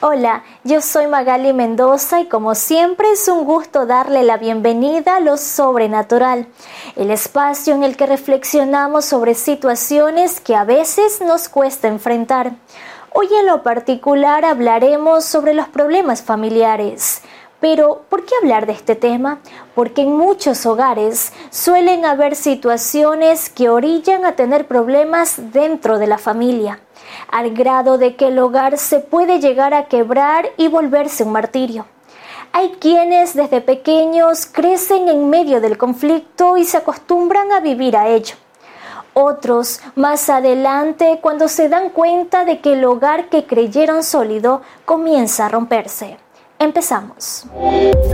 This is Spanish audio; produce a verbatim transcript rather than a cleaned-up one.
Hola, yo soy Magali Mendoza y como siempre es un gusto darle la bienvenida a Lo Sobrenatural, el espacio en el que reflexionamos sobre situaciones que a veces nos cuesta enfrentar. Hoy en lo particular hablaremos sobre los problemas familiares. Pero, ¿por qué hablar de este tema? Porque en muchos hogares suelen haber situaciones que orillan a tener problemas dentro de la familia, al grado de que el hogar se puede llegar a quebrar y volverse un martirio. Hay quienes desde pequeños crecen en medio del conflicto y se acostumbran a vivir a ello. Otros, más adelante, cuando se dan cuenta de que el hogar que creyeron sólido comienza a romperse. Empezamos.